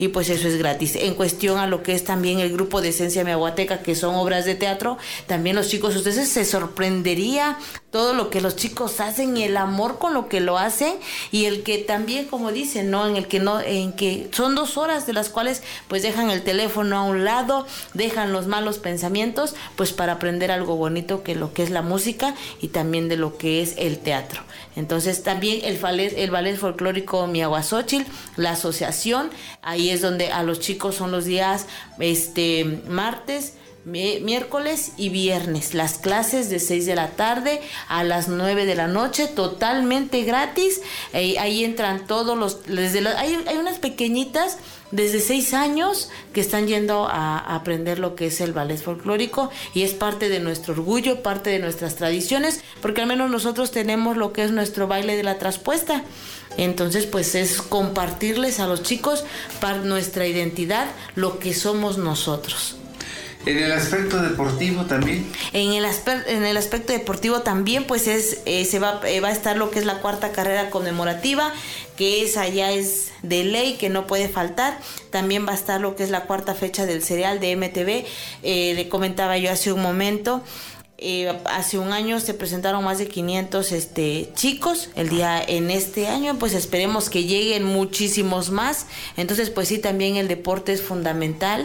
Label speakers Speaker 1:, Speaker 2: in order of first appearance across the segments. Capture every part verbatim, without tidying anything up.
Speaker 1: Y pues eso es gratis. En cuestión a lo que es también el grupo de Esencia Miahuateca, que son obras de teatro, también los chicos, ustedes se sorprendería todo lo que los chicos hacen y el amor con lo que lo hacen, y el que también, como dicen, ¿no? En el que no, en que son dos horas de las cuales pues dejan el teléfono a un lado, dejan los malos pensamientos, pues para aprender algo bonito que lo que es la música y también de lo que es el teatro. Entonces también el ballet, el ballet folclórico Miahuatzóchitl, la asociación, ahí es donde a los chicos son los días este martes, miércoles y viernes, las clases de seis de la tarde a las nueve de la noche, totalmente gratis. Eh, ahí entran todos los, desde la, hay, hay unas pequeñitas desde seis años que están yendo a, a aprender lo que es el ballet folclórico, y es parte de nuestro orgullo, parte de nuestras tradiciones, porque al menos nosotros tenemos lo que es nuestro baile de la traspuesta. Entonces pues es compartirles a los chicos para nuestra identidad, lo que somos nosotros.
Speaker 2: En el aspecto deportivo también.
Speaker 1: En el aspecto, en el aspecto deportivo también, pues es eh, se va, eh, va a estar lo que es la cuarta carrera conmemorativa, que esa ya es de ley, que no puede faltar. También va a estar lo que es la cuarta fecha del cereal de M T V. Eh, le comentaba yo hace un momento. Eh, hace un año se presentaron más de quinientos este, chicos. El día en este año pues esperemos que lleguen muchísimos más. Entonces pues sí, también el deporte es fundamental,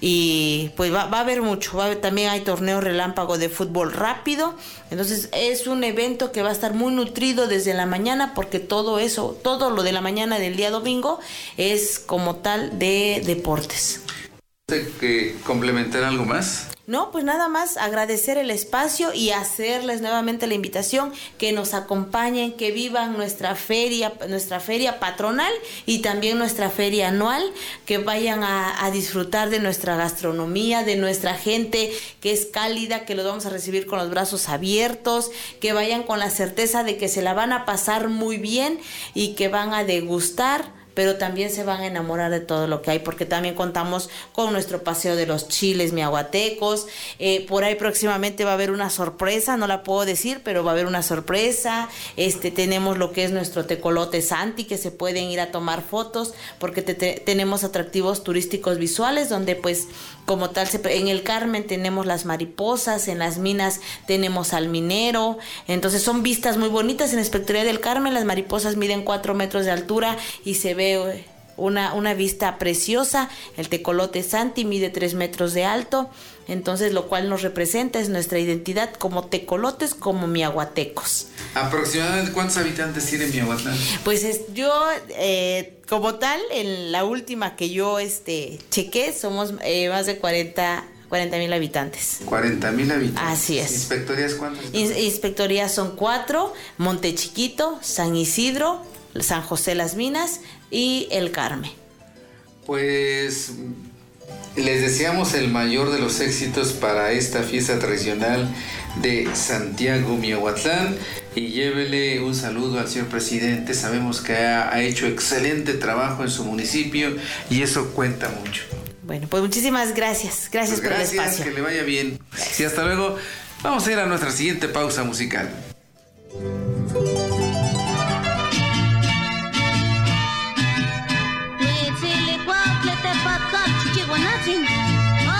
Speaker 1: y pues va, va a haber mucho, va a haber, también hay torneo relámpago de fútbol rápido. Entonces es un evento que va a estar muy nutrido desde la mañana, porque todo eso, todo lo de la mañana del día domingo es como tal de deportes.
Speaker 2: ¿Que complementar algo más?
Speaker 1: No, pues nada más agradecer el espacio y hacerles nuevamente la invitación que nos acompañen, que vivan nuestra feria, nuestra feria patronal y también nuestra feria anual, que vayan a, a disfrutar de nuestra gastronomía, de nuestra gente que es cálida, que los vamos a recibir con los brazos abiertos, que vayan con la certeza de que se la van a pasar muy bien y que van a degustar, pero también se van a enamorar de todo lo que hay, porque también contamos con nuestro paseo de los chiles miahuatecos. Eh, por ahí próximamente va a haber una sorpresa, no la puedo decir, pero va a haber una sorpresa. Este, tenemos lo que es nuestro tecolote Santi, que se pueden ir a tomar fotos, porque te, te, tenemos atractivos turísticos visuales, donde pues como tal, se, en el Carmen tenemos las mariposas, en las minas tenemos al minero. Entonces son vistas muy bonitas. En la Inspectoría del Carmen las mariposas miden cuatro metros de altura y se ve una, una vista preciosa. El tecolote Santi mide tres metros de alto, entonces lo cual nos representa, es nuestra identidad como tecolotes, como miahuatecos.
Speaker 2: ¿Aproximadamente cuántos habitantes tiene Miahuatlán?
Speaker 1: Pues es, yo eh, como tal, en la última que yo este chequé, somos eh, más de cuarenta mil habitantes.
Speaker 2: cuarenta mil habitantes.
Speaker 1: Así es.
Speaker 2: ¿Inspectorías cuántas?
Speaker 1: In, inspectorías son cuatro: Monte Chiquito, San Isidro, San José Las Minas y el Carmen.
Speaker 2: Pues les deseamos el mayor de los éxitos para esta fiesta tradicional de Santiago Miahuatlán, y llévele un saludo al señor presidente. Sabemos que ha, ha hecho excelente trabajo en su municipio y eso cuenta mucho.
Speaker 1: Bueno, pues muchísimas gracias. Gracias, pues por
Speaker 2: gracias,
Speaker 1: el espacio.
Speaker 2: que le vaya bien. Y hasta luego. Vamos a ir a nuestra siguiente pausa musical.